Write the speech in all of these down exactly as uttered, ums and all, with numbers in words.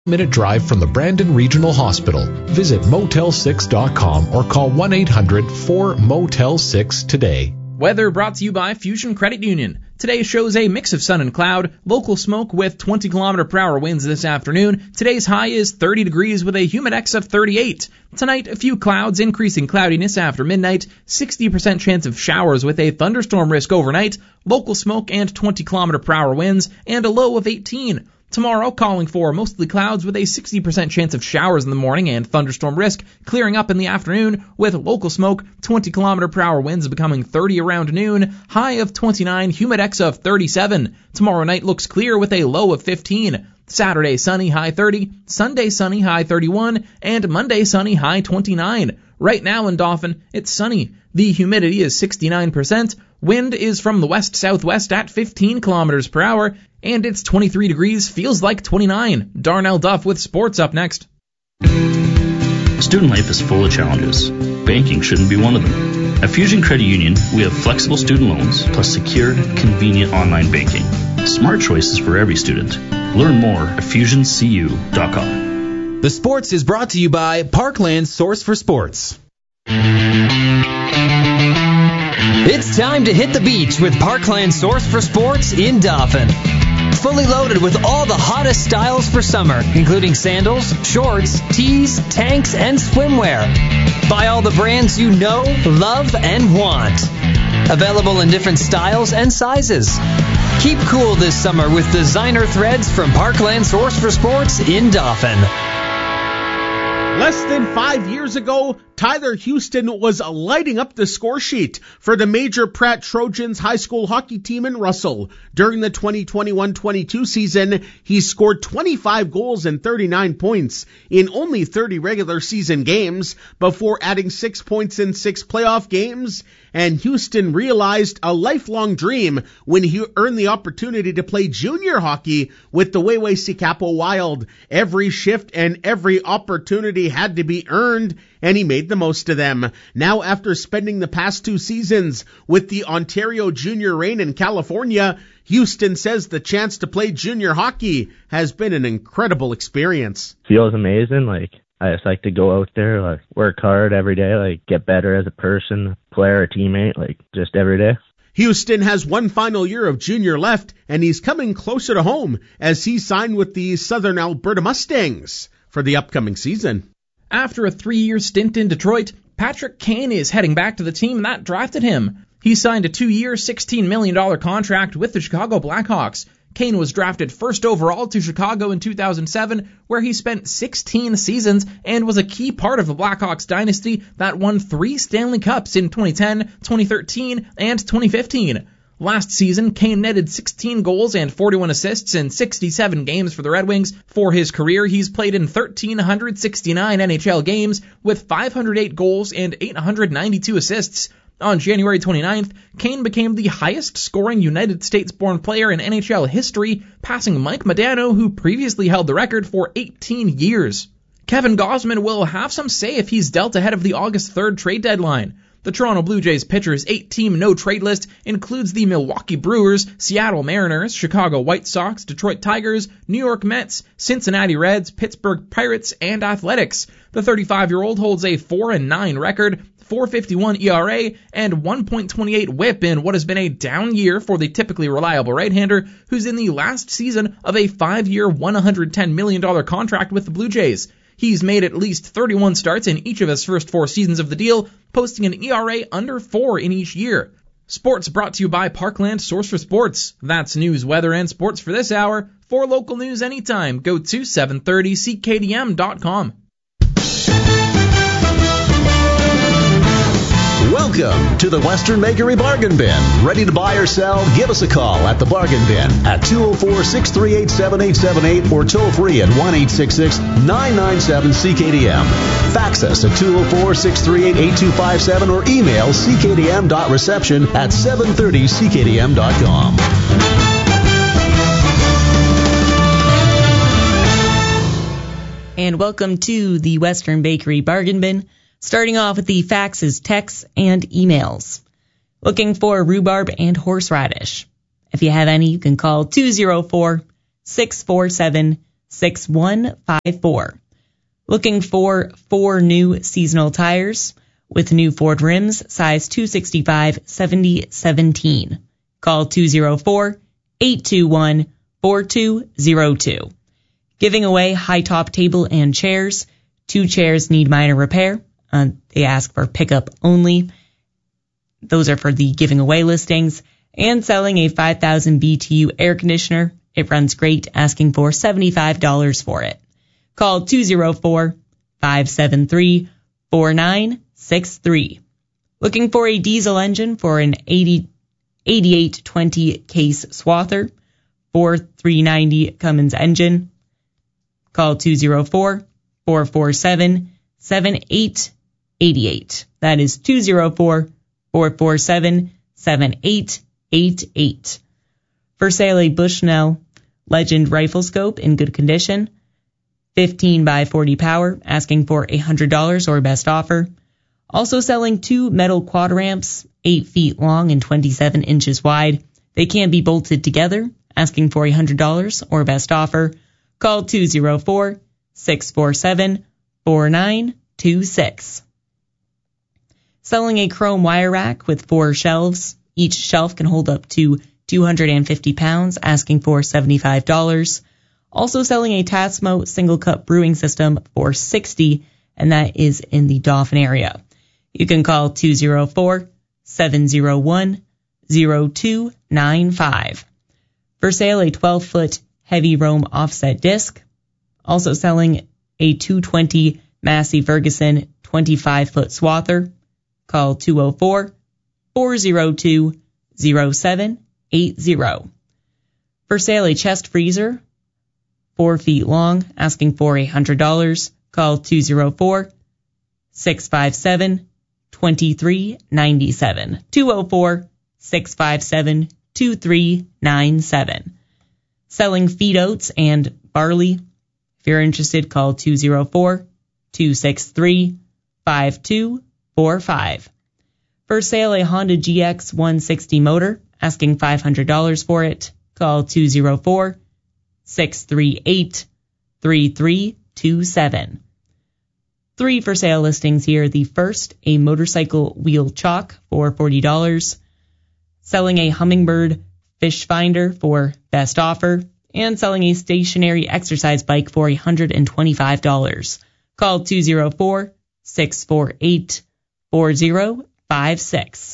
minute drive from the Brandon Regional Hospital. Visit motel six dot com or call one eight hundred four motel six today. Weather brought to you by Fusion Credit Union. Today shows a mix of sun and cloud, local smoke with twenty kilometer per hour winds this afternoon. Today's high is thirty degrees with a humidex of thirty-eight. Tonight, a few clouds, increasing cloudiness after midnight, sixty percent chance of showers with a thunderstorm risk overnight, local smoke and twenty kilometer per hour winds, and a low of eighteen. Tomorrow, calling for mostly clouds with a sixty percent chance of showers in the morning and thunderstorm risk, clearing up in the afternoon with local smoke, twenty kilometer per hour winds becoming thirty around noon, high of twenty-nine, humidex of thirty-seven. Tomorrow night looks clear with a low of fifteen. Saturday sunny, high thirty, Sunday sunny, high thirty-one, and Monday sunny, high twenty-nine. Right now in Dauphin, it's sunny. The humidity is sixty-nine percent. Wind is from the west-southwest at fifteen kilometers per hour, and it's twenty-three degrees, feels like twenty-nine. Darnell Duff with sports up next. Student life is full of challenges. Banking shouldn't be one of them. At Fusion Credit Union, we have flexible student loans plus secure, convenient online banking. Smart choices for every student. Learn more at fusion c u dot com. The Sports is brought to you by Parkland Source for Sports. It's time to hit the beach with Parkland Source for Sports in Dauphin. Fully loaded with all the hottest styles for summer, including sandals, shorts, tees, tanks, and swimwear. Buy all the brands you know, love, and want. Available in different styles and sizes. Keep cool this summer with designer threads from Parkland Source for Sports in Dauphin. Less than five years ago, Tyler Houston was lighting up the score sheet for the Major Pratt Trojans high school hockey team in Russell. During the twenty twenty-one twenty-two season, he scored twenty-five goals and thirty-nine points in only thirty regular season games before adding six points in six playoff games. And Houston realized a lifelong dream when he earned the opportunity to play junior hockey with the Weway-Sikapo Wild. Every shift and every opportunity had to be earned, and he made the most of them. Now, after spending the past two seasons with the Ontario Junior Reign in California, Houston says the chance to play junior hockey has been an incredible experience. Feels amazing. Like, I just like to go out there, like, work hard every day, like, get better as a person, player, a teammate, like, just every day. Houston has one final year of junior left, and he's coming closer to home as he signed with the Southern Alberta Mustangs for the upcoming season. After a three-year stint in Detroit, Patrick Kane is heading back to the team that drafted him. He signed a two-year, sixteen million dollars contract with the Chicago Blackhawks. Kane was drafted first overall to Chicago in two thousand seven, where he spent sixteen seasons and was a key part of the Blackhawks dynasty that won three Stanley Cups in twenty ten, twenty thirteen, and twenty fifteen. Last season, Kane netted sixteen goals and forty-one assists in sixty-seven games for the Red Wings. For his career, he's played in one thousand three hundred sixty-nine N H L games with five hundred eight goals and eight hundred ninety-two assists. On January twenty-ninth, Kane became the highest-scoring United States-born player in N H L history, passing Mike Modano, who previously held the record for eighteen years. Kevin Gausman will have some say if he's dealt ahead of the August third trade deadline. The Toronto Blue Jays pitcher's eight-team no-trade list includes the Milwaukee Brewers, Seattle Mariners, Chicago White Sox, Detroit Tigers, New York Mets, Cincinnati Reds, Pittsburgh Pirates, and Athletics. The thirty-five-year-old holds a four and nine record, four point five one E R A, and one point two eight whip in what has been a down year for the typically reliable right-hander, who's in the last season of a five-year, one hundred ten million dollars contract with the Blue Jays. He's made at least thirty-one starts in each of his first four seasons of the deal, posting an E R A under four in each year. Sports brought to you by Parkland Source for Sports. That's news, weather, and sports for this hour. For local news anytime, go to seven thirty C K D M dot com. Welcome to the Western Bakery Bargain Bin. Ready to buy or sell? Give us a call at the Bargain Bin at two oh four, six three eight, seven eight seven eight or toll free at one eight six six, nine nine seven, C K D M. Fax us at two oh four, six three eight, eight two five seven or email c k d m dot reception at seven thirty c k d m dot com. And welcome to the Western Bakery Bargain Bin. Starting off with the faxes, texts, and emails. Looking for rhubarb and horseradish. If you have any, you can call two oh four, six four seven, six one five four. Looking for four new seasonal tires with new Ford rims, size two sixty-five seventy seventeen. Call two oh four, eight two one, four two oh two. Giving away high top table and chairs. Two chairs need minor repair. Uh, they ask for pickup only. Those are for the giving away listings. And selling a five thousand B T U air conditioner. It runs great, asking for seventy-five dollars for it. Call two oh four, five seven three, four nine six three. Looking for a diesel engine for an eighty-eight twenty case swather, four three ninety Cummins engine. Call two oh four, four four seven, seven eight eight eight. That is two oh four, four four seven, seven eight eight eight. For sale, a Bushnell Legend rifle scope in good condition, fifteen by forty power, asking for one hundred dollars or best offer. Also selling two metal quad ramps, eight feet long and twenty-seven inches wide. They can be bolted together, asking for one hundred dollars or best offer. Call two oh four, six four seven, four nine two six. Selling a chrome wire rack with four shelves. Each shelf can hold up to two hundred fifty pounds, asking for seventy-five dollars. Also selling a Tasmo single cup brewing system for sixty dollars, and that is in the Dauphin area. You can call two oh four, seven oh one, oh two nine five. For sale, a twelve foot heavy Rome offset disc. Also selling a two twenty Massey Ferguson twenty-five foot swather. Call two oh four, four oh two, oh seven eight oh. For sale, a chest freezer, four feet long, asking for one hundred dollars. Call two oh four, six five seven, two three nine seven. two oh four, six five seven, two three nine seven. Selling feed oats and barley. If you're interested, call two oh four, two six three, five two four five. For sale, a Honda G X one sixty motor, asking five hundred dollars for it. Call two oh four, six three eight, three three two seven. Three for sale listings here. The first, a motorcycle wheel chock for forty dollars. Selling a Humminbird fish finder for best offer. And selling a stationary exercise bike for one hundred twenty-five dollars. Call two oh four, six four eight, four oh five six.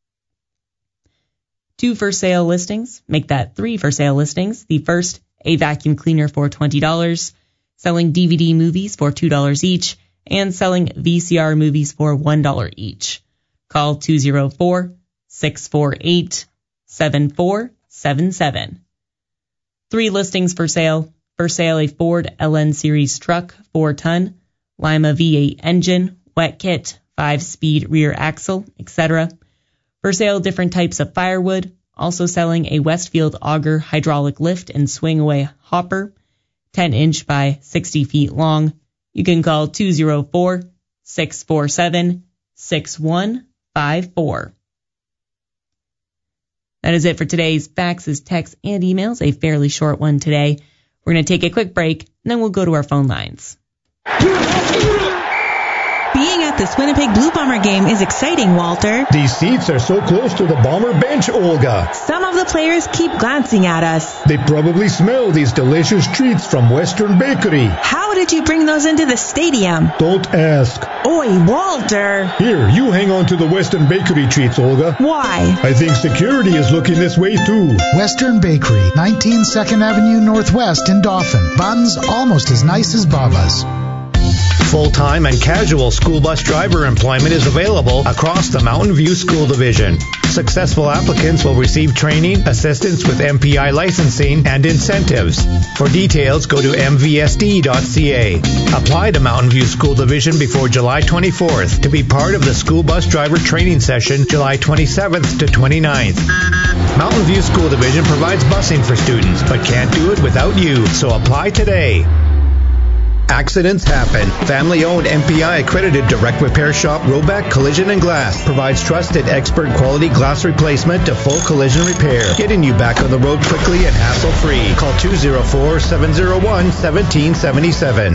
Two for sale listings. Make that three for sale listings. The first, a vacuum cleaner for twenty dollars. Selling D V D movies for two dollars each. And selling V C R movies for one dollar each. Call two oh four, six four eight, seven four seven seven. Three listings for sale. For sale, a Ford L N Series truck, four ton, Lima V eight engine, wet kit, five speed rear axle, et cetera. For sale, different types of firewood. Also selling a Westfield Auger hydraulic lift and swing away hopper, ten inch by sixty feet long. You can call two oh four, six four seven, six one five four. That is it for today's faxes, texts, and emails. A fairly short one today. We're going to take a quick break, and then we'll go to our phone lines. Being at this Winnipeg Blue Bomber game is exciting, Walter. These seats are so close to the Bomber bench, Olga. Some of the players keep glancing at us. They probably smell these delicious treats from Western Bakery. How did you bring those into the stadium? Don't ask. Oi, Walter. Here, you hang on to the Western Bakery treats, Olga. Why? I think security is looking this way, too. Western Bakery, nineteen second Avenue Northwest in Dauphin. Buns almost as nice as Baba's. Full-time and casual school bus driver employment is available across the Mountain View School Division. Successful applicants will receive training, assistance with M P I licensing, and incentives. For details, go to m v s d dot c a. Apply to Mountain View School Division before July twenty-fourth to be part of the school bus driver training session July twenty-seventh to twenty-ninth. Mountain View School Division provides busing for students, but can't do it without you, so apply today. Accidents happen. Family-owned M P I accredited direct repair shop Roback Collision and Glass provides trusted expert quality glass replacement to full collision repair, getting you back on the road quickly and hassle-free. Call two oh four, seven oh one, one seven seven seven.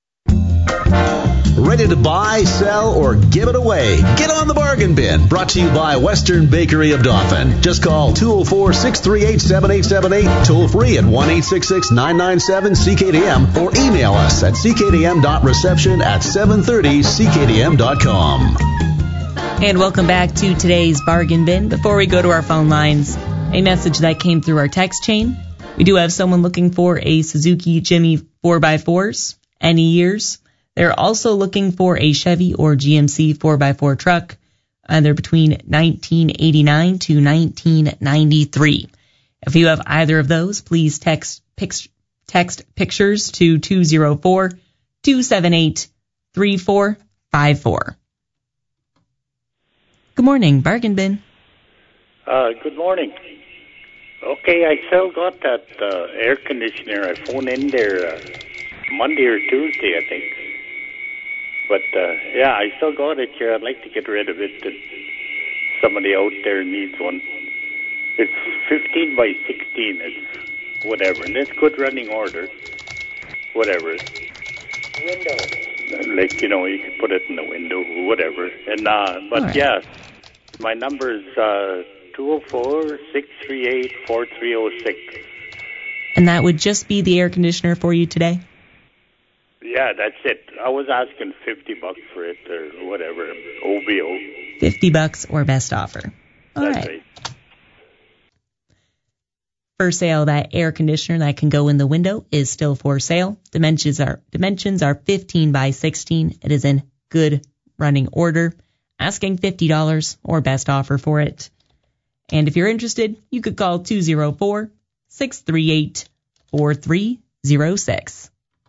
Ready to buy, sell, or give it away? Get on the Bargain Bin. Brought to you by Western Bakery of Dauphin. Just call two oh four, six three eight, seven eight seven eight, toll free at one eight six six, nine nine seven, C K D M, or email us at c k d m dot reception at seven thirty c k d m dot com. And welcome back to today's Bargain Bin. Before we go to our phone lines, a message that came through our text chain. We do have someone looking for a Suzuki Jimmy four by fours, any years. They're also looking for a Chevy or G M C four by four truck. Uh, they're between nineteen eighty-nine to nineteen ninety-three. If you have either of those, please text pic- text pictures to two oh four, two seven eight, three four five four. Good morning, Bargain Bin. Uh, good morning. Okay, I still got that uh, air conditioner. I phoned in there uh, Monday or Tuesday, I think. But, uh, yeah, I still got it here. I'd like to get rid of it. Somebody out there needs one. It's fifteen by sixteen. It's whatever. And it's good running order. Whatever. Window. Like, you know, you can put it in the window, whatever. And, uh, but, right. yeah, my number is uh, two oh four, six three eight, four three oh six. And that would just be the air conditioner for you today? Yeah, that's it. I was asking fifty bucks for it or whatever. O B O. fifty bucks or best offer. All that's right. right. For sale, that air conditioner that can go in the window is still for sale. Dimensions are dimensions are fifteen by sixteen. It is in good running order. Asking fifty dollars or best offer for it. And if you're interested, you could call two oh four, six three eight, four three oh six.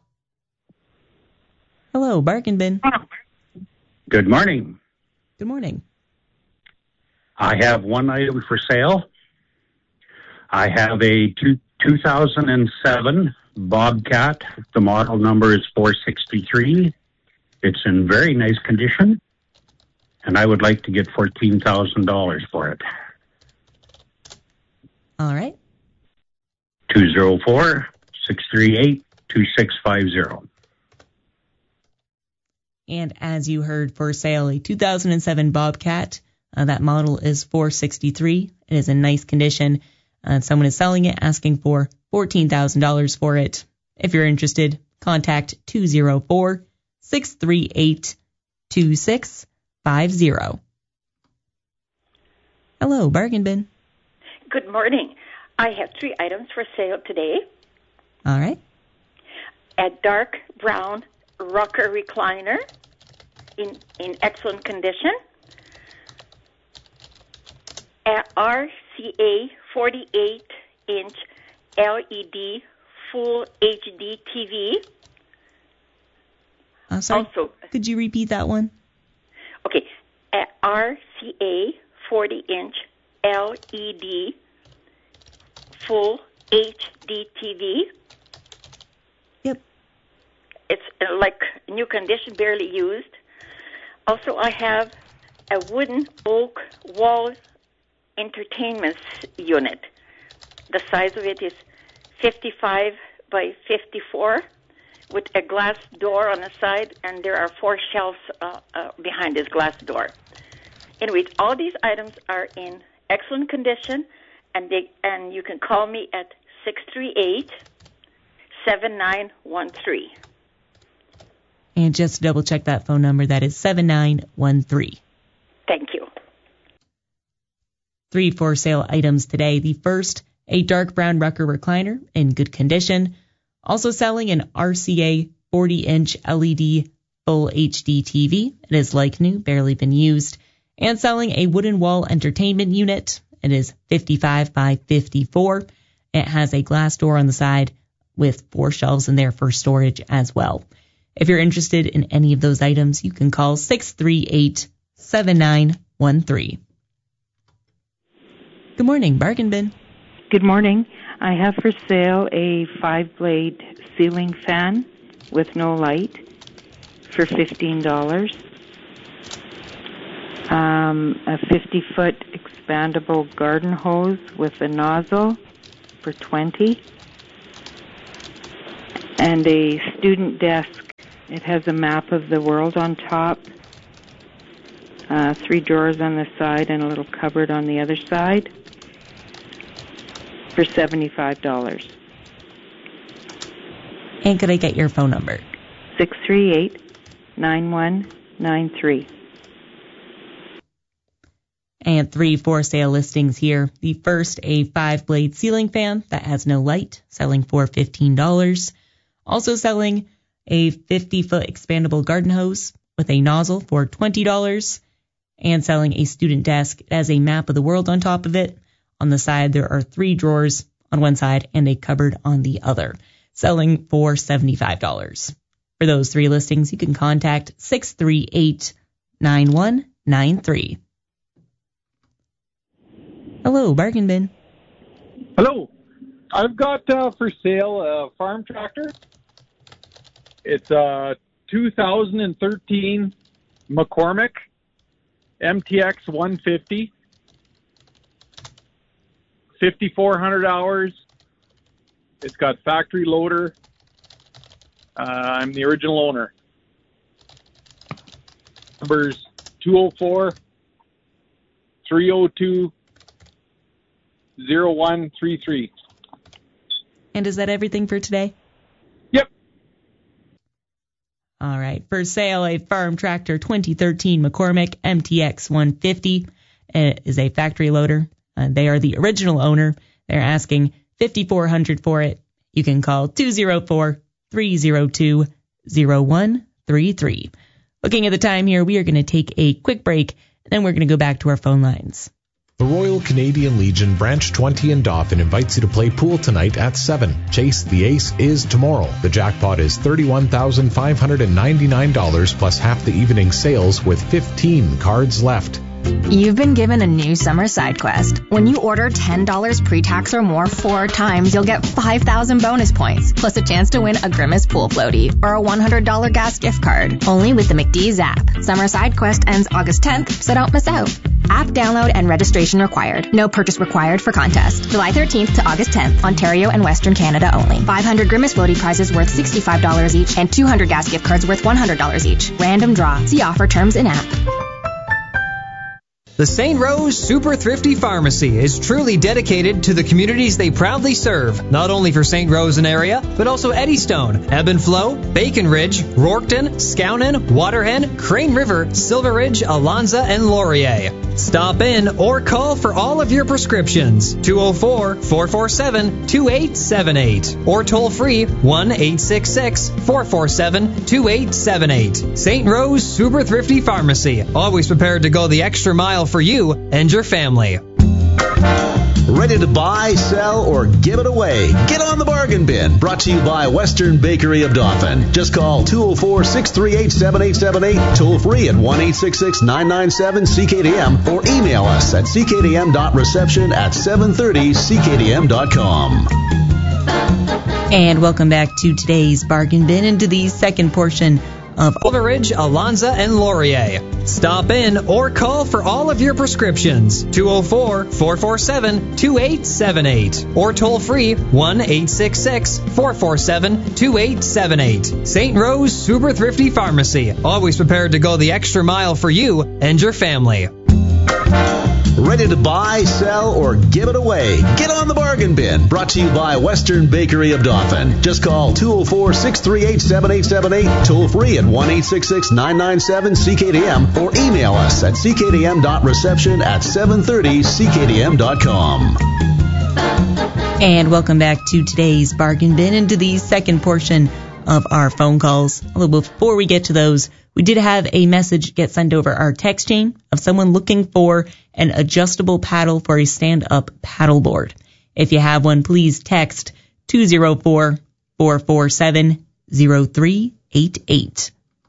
Hello, Bargain Bin. Good morning. Good morning. I have one item for sale. I have a two, two thousand seven Bobcat. The model number is four sixty-three. It's in very nice condition, and I would like to get fourteen thousand dollars for it. All right. two oh four, six three eight, two six five zero. And as you heard, for sale, a two thousand seven Bobcat. Uh, that model is four sixty-three. It is in nice condition. Uh, someone is selling it, asking for fourteen thousand dollars for it. If you're interested, contact two oh four, six three eight, two six five zero. Hello, Bargain Bin. Good morning. I have three items for sale today. All right. A dark brown rocker recliner in, in excellent condition. A R C A forty-eight inch L E D full H D T V. Uh, sorry, also, could you repeat that one? Okay. A R C A forty inch L E D full H D T V. Yep. It's uh, like new condition, barely used. Also, I have a wooden oak wall entertainment unit. The size of it is fifty-five by fifty-four with a glass door on the side, and there are four shelves uh, uh, behind this glass door. Anyway, all these items are in excellent condition, and they and you can call me at six three eight, seven nine one three. And just to double check that phone number, that is seven nine one three. Thank you. Three for sale items today. The first, a dark brown Rucker recliner in good condition. Also selling an R C A forty inch L E D full H D T V. It is like new, barely been used. And selling a wooden wall entertainment unit. It is fifty-five by fifty-four. It has a glass door on the side with four shelves in there for storage as well. If you're interested in any of those items, you can call six three eight, seven nine one three. Good morning, Bargain Bin. Good morning. I have for sale a five-blade ceiling fan with no light for fifteen dollars. Um, a fifty-foot expandable garden hose with a nozzle for twenty dollars. And a student desk. It has a map of the world on top, uh, three drawers on the side, and a little cupboard on the other side for seventy-five dollars. And could I get your phone number? six three eight, nine one nine three. And three for sale listings here. The first, a five-blade ceiling fan that has no light, selling for fifteen dollars. Also selling a fifty-foot expandable garden hose with a nozzle for twenty dollars. And selling a student desk. It has a map of the world on top of it. On the side, there are three drawers on one side and a cupboard on the other. Selling for seventy-five dollars. For those three listings, you can contact six three eight, nine one nine three. Hello, Bargain Bin. Hello. I've got uh, for sale a farm tractor. It's a two thousand thirteen McCormick M T X one fifty. fifty-four hundred hours. It's got factory loader. Uh, I'm the original owner. Numbers two oh four, three oh two, oh one three three. And is that everything for today? Yep. All right. For sale, a farm tractor twenty thirteen McCormick M T X one fifty. It is a factory loader. Uh, they are the original owner. They're asking fifty-four hundred dollars for it. You can call two oh four, three oh two, oh one three three. Looking at the time here, we are going to take a quick break, and then we're going to go back to our phone lines. The Royal Canadian Legion Branch twenty in Dauphin invites you to play pool tonight at seven. Chase the Ace is tomorrow. The jackpot is thirty-one thousand five hundred ninety-nine dollars plus half the evening sales with fifteen cards left. You've been given a new summer side quest. When you order ten dollars pre-tax or more four times, you'll get five thousand bonus points, plus a chance to win a Grimace pool floaty or a one hundred dollars gas gift card. Only with the McDee's app. Summer side quest ends August tenth, so don't miss out. App download and registration required. No purchase required for contest. July thirteenth to August tenth, Ontario and Western Canada only. five hundred Grimace floaty prizes worth sixty-five dollars each and two hundred gas gift cards worth one hundred dollars each. Random draw. See offer terms in app. The Saint Rose Super Thrifty Pharmacy is truly dedicated to the communities they proudly serve, not only for Saint Rose and area, but also Eddystone, Ebb and Flow, Bacon Ridge, Rorkton, Skownon, Waterhen, Crane River, Silver Ridge, Alonza, and Laurier. Stop in or call for all of your prescriptions, two oh four, four four seven, two eight seven eight, or toll free one eight six six, four four seven, two eight seven eight. Saint Rose Super Thrifty Pharmacy, always prepared to go the extra mile for you and your family. Ready to buy, sell, or give it away? Get on the Bargain Bin. Brought to you by Western Bakery of Dauphin. Just call two oh four, six three eight, seven eight seven eight, toll free at one eight six six, nine nine seven, C K D M, or email us at c k d m dot reception at seven thirty c k d m dot com. And welcome back to today's Bargain Bin, into the second portion of Silver Ridge, Alonza, and Laurier. Stop in or call for all of your prescriptions, two oh four, four four seven, two eight seven eight, or toll free one eight six six, four four seven, two eight seven eight. Saint Rose Super Thrifty Pharmacy, always prepared to go the extra mile for you and your family. Ready to buy, sell, or give it away? Get on the Bargain Bin. Brought to you by Western Bakery of Dauphin. Just call two oh four, six three eight, seven eight seven eight, toll free at one eight six six, nine nine seven, C K D M, or email us at c k d m dot reception at seven thirty c k d m dot com. And welcome back to today's Bargain Bin, into the second portion of our phone calls. Although before we get to those, we did have a message get sent over our text chain of someone looking for an adjustable paddle for a stand-up paddleboard. If you have one, please text two oh four, four four seven, oh three eight eight.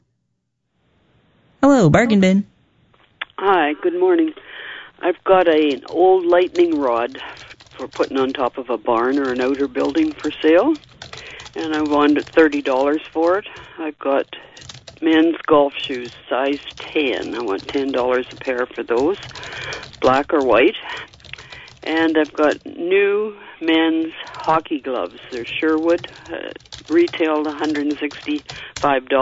Hello, Bargain Bin. Hi, good morning. I've got a, an old lightning rod for putting on top of a barn or an outer building for sale. and I wanted thirty dollars for it. I've got men's golf shoes, size ten. I want ten dollars a pair for those, black or white. And I've got new men's hockey gloves. They're Sherwood, uh, retailed one hundred sixty-five dollars.